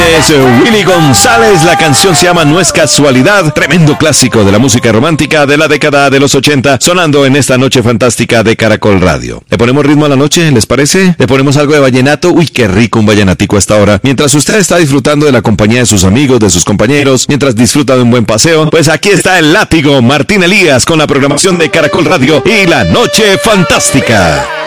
es Willy González. La canción se llama No es casualidad. Tremendo clásico de la música romántica de la década de los 80, sonando en esta noche fantástica de Caracol Radio. ¿Le ponemos ritmo a la noche? ¿Les parece? ¿Le ponemos algo de vallenato? Uy, qué rico un vallenatico a esta hora. Mientras usted está disfrutando de la compañía de sus amigos, de sus compañeros, mientras disfruta de un buen paseo, pues aquí está el látigo Martín Elías con la programación de Caracol Radio y la noche fantástica.